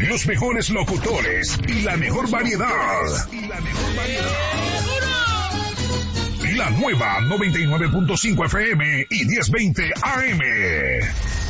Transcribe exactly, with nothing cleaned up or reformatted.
los mejores locutores y la mejor variedad. Y la mejor variedad. La nueva noventa y nueve punto cinco F M y diez veinte A M.